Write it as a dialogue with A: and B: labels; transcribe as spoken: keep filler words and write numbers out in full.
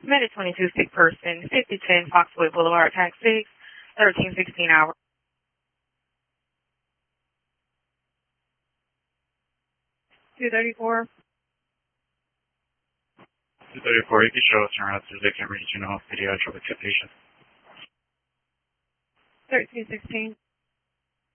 A: Med twenty-two, sick person, fifty ten Foxwood Boulevard, tax six, thirteen sixteen hour. two thirty-four.
B: two thirty-four, you can show us around so they can reach you know pediatric patient.
A: thirteen sixteen.